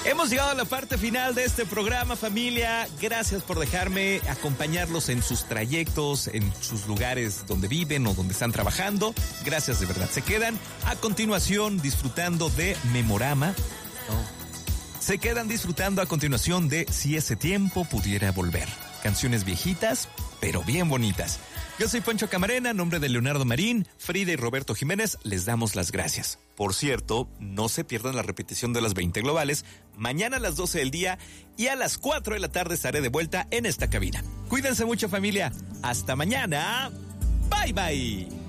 Hemos llegado a la parte final de este programa, familia. Gracias por dejarme acompañarlos en sus trayectos, en sus lugares donde viven o donde están trabajando. Gracias de verdad. Se quedan a continuación disfrutando de Memorama. Se quedan disfrutando a continuación de Si ese tiempo pudiera volver. Canciones viejitas, pero bien bonitas. Yo soy Poncho Camarena, en nombre de Leonardo Marín, Frida y Roberto Jiménez, les damos las gracias. Por cierto, no se pierdan la repetición de las 20 globales, mañana a las 12 del día y a las 4 de la tarde estaré de vuelta en esta cabina. Cuídense mucho, familia. Hasta mañana. Bye, bye.